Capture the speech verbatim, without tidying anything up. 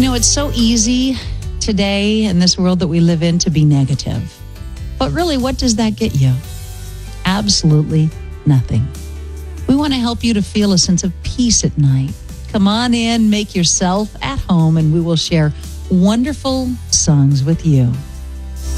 know, it's so easy today in this world that we live in to be negative. But really, what does that get you? Absolutely nothing. We want to help you to feel a sense of peace at night. Come on in, make yourself at home, and we will share wonderful songs with you.